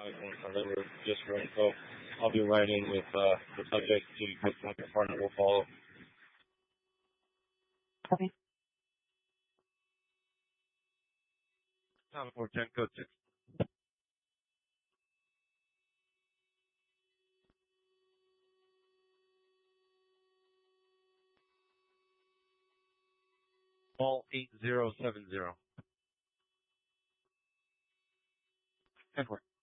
and then we're just running. So I'll be writing with the subject to the second part that will follow. Okay. Time for 10 code 6. All 8070. 10 4.